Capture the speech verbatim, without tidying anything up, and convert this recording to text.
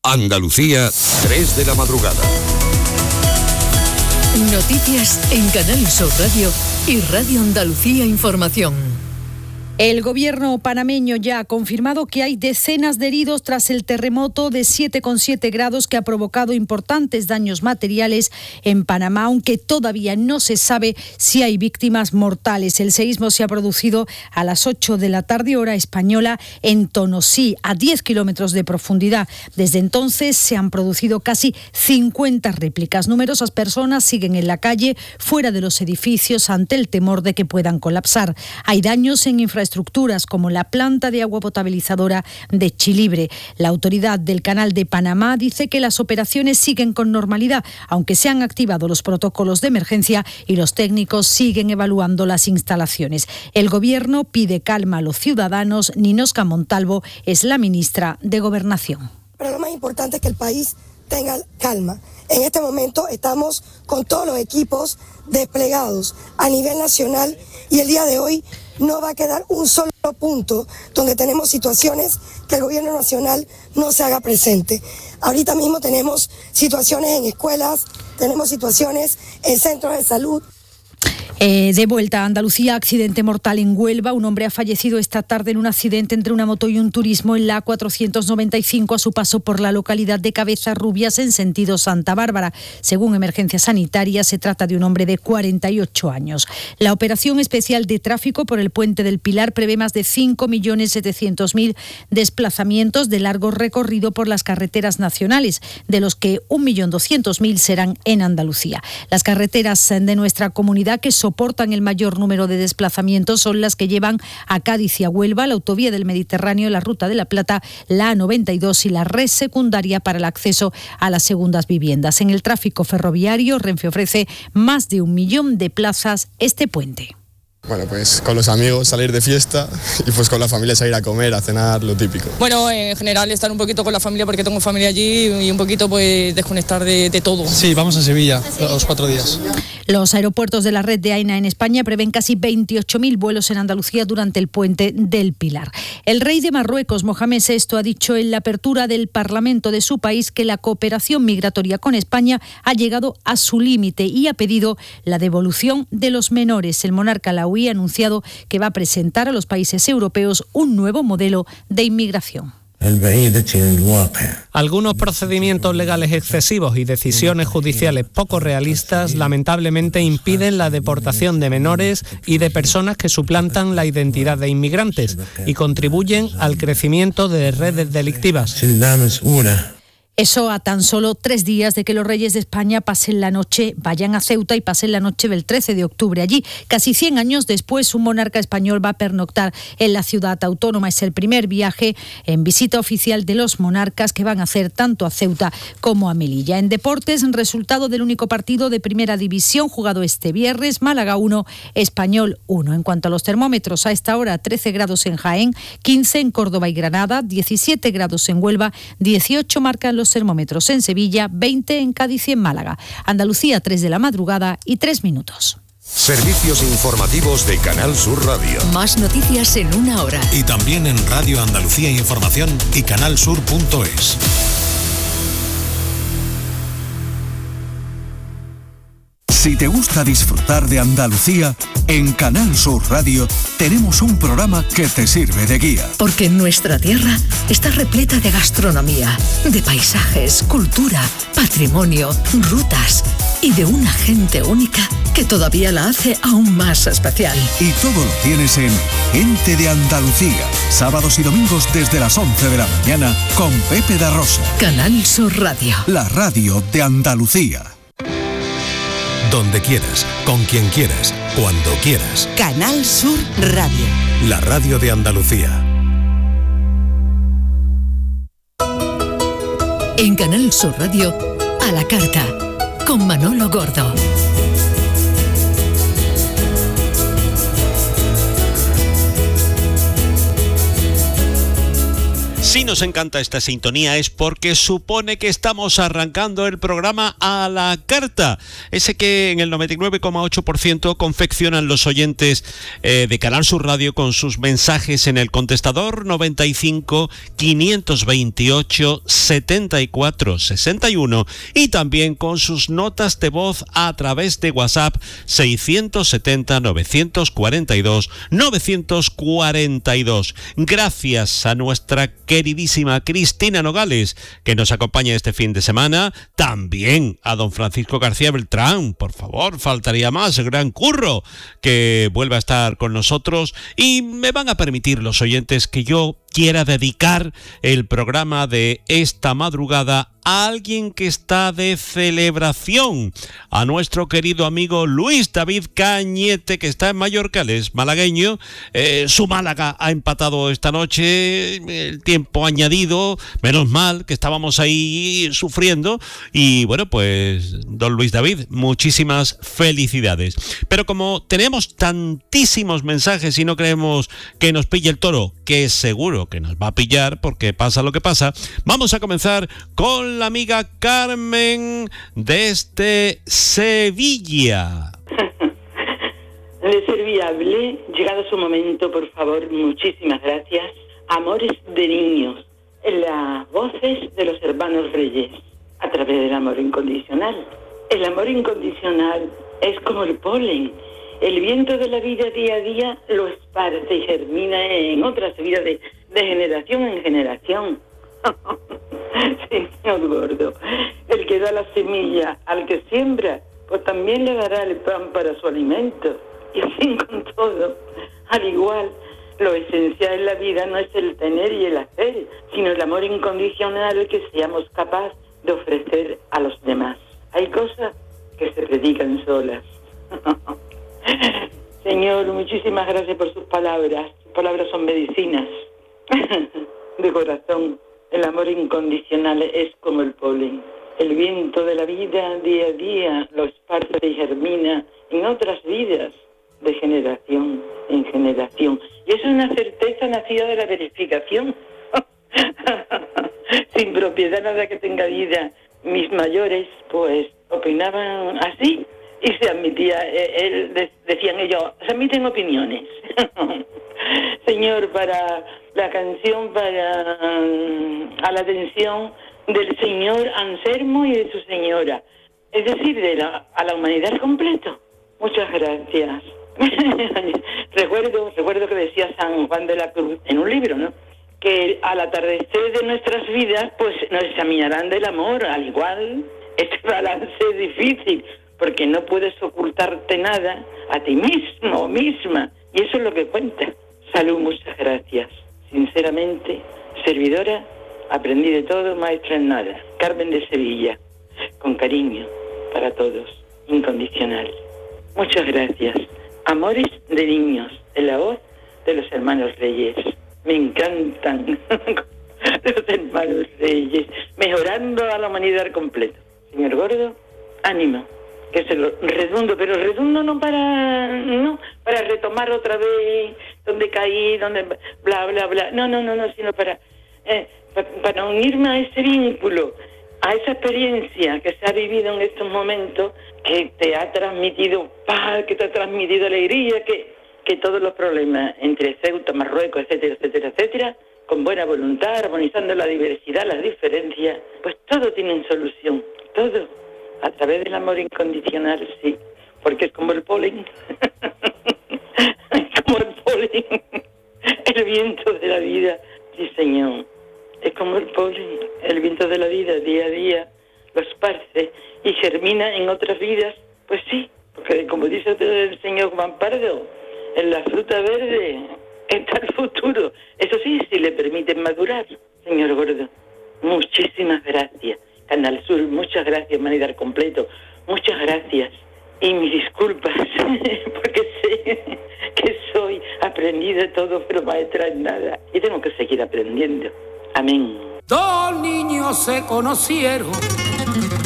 Andalucía, tres de la madrugada. Noticias en Canal Sur Radio y Radio Andalucía Información. El gobierno panameño ya ha confirmado que hay decenas de heridos tras el terremoto de siete coma siete grados que ha provocado importantes daños materiales en Panamá, aunque todavía no se sabe si hay víctimas mortales. El seísmo se ha producido a las ocho de la tarde, hora española, en Tonosí, a diez kilómetros de profundidad. Desde entonces se han producido casi cincuenta réplicas. Numerosas personas siguen en la calle, fuera de los edificios, ante el temor de que puedan colapsar. Hay daños en infraestructuras estructuras como la planta de agua potabilizadora de Chilibre. La autoridad del Canal de Panamá dice que las operaciones siguen con normalidad, aunque se han activado los protocolos de emergencia y los técnicos siguen evaluando las instalaciones. El gobierno pide calma a los ciudadanos. Ninosca Montalvo es la ministra de Gobernación. Pero lo más importante es que el país tenga calma. En este momento estamos con todos los equipos desplegados a nivel nacional y el día de hoy no va a quedar un solo punto donde tenemos situaciones que el gobierno nacional no se haga presente. Ahorita mismo tenemos situaciones en escuelas, tenemos situaciones en centros de salud. Eh, de vuelta a Andalucía, accidente mortal en Huelva. Un hombre ha fallecido esta tarde en un accidente entre una moto y un turismo en la A cuatrocientos noventa y cinco a su paso por la localidad de Cabezarrubias en sentido Santa Bárbara. Según Emergencia Sanitaria, se trata de un hombre de cuarenta y ocho años. La operación especial de tráfico por el Puente del Pilar prevé más de cinco millones setecientos mil desplazamientos de largo recorrido por las carreteras nacionales, de los que un millón doscientos mil serán en Andalucía. Las carreteras de nuestra comunidad que soportan el mayor número de desplazamientos son las que llevan a Cádiz y a Huelva, la autovía del Mediterráneo, la Ruta de la Plata, la A noventa y dos y la red secundaria para el acceso a las segundas viviendas. En el tráfico ferroviario, Renfe ofrece más de un millón de plazas este puente. Bueno, pues con los amigos salir de fiesta y pues con la familia salir a comer, a cenar, lo típico. Bueno, en general estar un poquito con la familia porque tengo familia allí y un poquito pues desconectar de, de todo. Sí, vamos a Sevilla los cuatro días. Los aeropuertos de la red de AENA en España prevén casi veintiocho mil vuelos en Andalucía durante el Puente del Pilar. El rey de Marruecos, Mohamed sexto, ha dicho en la apertura del Parlamento de su país que la cooperación migratoria con España ha llegado a su límite y ha pedido la devolución de los menores. El monarca alauí ha anunciado que va a presentar a los países europeos un nuevo modelo de inmigración. Algunos procedimientos legales excesivos y decisiones judiciales poco realistas lamentablemente impiden la deportación de menores y de personas que suplantan la identidad de inmigrantes y contribuyen al crecimiento de redes delictivas. Eso a tan solo tres días de que los reyes de España pasen la noche, vayan a Ceuta y pasen la noche del trece de octubre allí. Casi cien años después, un monarca español va a pernoctar en la ciudad autónoma. Es el primer viaje en visita oficial de los monarcas que van a hacer tanto a Ceuta como a Melilla. En deportes, resultado del único partido de primera división jugado este viernes, Málaga uno, Español uno. En cuanto a los termómetros, a esta hora trece grados en Jaén, quince en Córdoba y Granada, diecisiete grados en Huelva, dieciocho marcan los termómetros en Sevilla, veinte en Cádiz y en Málaga. Andalucía, tres de la madrugada y tres minutos. Servicios informativos de Canal Sur Radio. Más noticias en una hora. Y también en Radio Andalucía Información y canalsur punto es. Si te gusta disfrutar de Andalucía, en Canal Sur Radio tenemos un programa que te sirve de guía. Porque nuestra tierra está repleta de gastronomía, de paisajes, cultura, patrimonio, rutas y de una gente única que todavía la hace aún más especial. Y todo lo tienes en Gente de Andalucía, sábados y domingos desde las once de la mañana con Pepe da Rosa. Canal Sur Radio. La radio de Andalucía. Donde quieras, con quien quieras, cuando quieras. Canal Sur Radio. La radio de Andalucía. En Canal Sur Radio, a la carta, con Manolo Gordo. Si nos encanta esta sintonía es porque supone que estamos arrancando el programa a la carta, ese que en el noventa y nueve coma ocho por ciento confeccionan los oyentes eh, de Canal Sur Radio con sus mensajes en el contestador noventa y cinco, quinientos veintiocho, setenta y cuatro, sesenta y uno y también con sus notas de voz a través de WhatsApp seiscientos setenta, novecientos cuarenta y dos, novecientos cuarenta y dos. Gracias a nuestra queridísima Cristina Nogales, que nos acompaña este fin de semana. También a don Francisco García Beltrán, por favor, faltaría más, gran curro, que vuelva a estar con nosotros. Y me van a permitir los oyentes que yo quiera dedicar el programa de esta madrugada a alguien que está de celebración, a nuestro querido amigo Luis David Cañete, que está en Mallorca, él es malagueño. Eh, su Málaga ha empatado esta noche, el tiempo añadido, menos mal que estábamos ahí sufriendo. Y bueno, pues don Luis David, muchísimas felicidades. Pero como tenemos tantísimos mensajes y no creemos que nos pille el toro, que seguro que nos va a pillar porque pasa lo que pasa, vamos a comenzar con la amiga Carmen desde Sevilla. Le serviable, llegado su momento, por favor, muchísimas gracias. Amores de niños, en las voces de los hermanos Reyes, a través del amor incondicional. El amor incondicional es como el polen. El viento de la vida día a día lo esparce y germina en otras vidas de, de generación en generación. Señor Gordo, el que da la semilla al que siembra, pues también le dará el pan para su alimento. Y así con todo, al igual, lo esencial en la vida no es el tener y el hacer, sino el amor incondicional que seamos capaces de ofrecer a los demás. Hay cosas que se predican solas. Señor, muchísimas gracias por sus palabras. Sus palabras son medicinas. De corazón, el amor incondicional es como el polen. El viento de la vida día a día lo esparce y germina en otras vidas, de generación en generación. Y es una certeza nacida de la verificación. Sin propiedad nada que tenga vida. Mis mayores, pues, opinaban así. Y se admitía, él, decían ellos, se admiten opiniones. Señor, para la canción, para a la atención del señor Anselmo y de su señora, es decir, de la, a la humanidad completo. Muchas gracias. recuerdo, recuerdo que decía San Juan de la Cruz en un libro, ¿no? Que al atardecer de nuestras vidas, pues nos examinarán del amor, al igual. Este balance es difícil, porque no puedes ocultarte nada a ti mismo o misma, y eso es lo que cuenta. Salud, muchas gracias. Sinceramente, servidora, aprendí de todo, maestra en nada. Carmen de Sevilla, con cariño para todos, incondicional. Muchas gracias. Amores de niños, en la voz de los hermanos Reyes. Me encantan los hermanos Reyes, mejorando a la humanidad completa. Señor Gordo, ánimo, que se lo redundo, pero redundo no para no para retomar otra vez donde caí, donde bla, bla, bla. No, no, no, no, sino para, eh, para, para unirme a ese vínculo, a esa experiencia que se ha vivido en estos momentos, que te ha transmitido paz, que te ha transmitido alegría, que, que todos los problemas entre Ceuta, Marruecos, etcétera, etcétera, etcétera, con buena voluntad, armonizando la diversidad, las diferencias, pues todo tiene solución, todo, a través del amor incondicional, sí, porque es como el polen, es como el polen, el viento de la vida, sí señor, es como el polen, el viento de la vida, día a día, lo esparce y germina en otras vidas, pues sí, porque como dice el señor Juan Pardo, en la fruta verde está el futuro, eso sí, si le permiten madurar. Señor Gordo, muchísimas gracias. Canal Sur, muchas gracias, humanidad completo, muchas gracias. Y mis disculpas, porque sé que soy aprendida de todo, pero maestra en nada. Y tengo que seguir aprendiendo. Amén. Dos niños se conocieron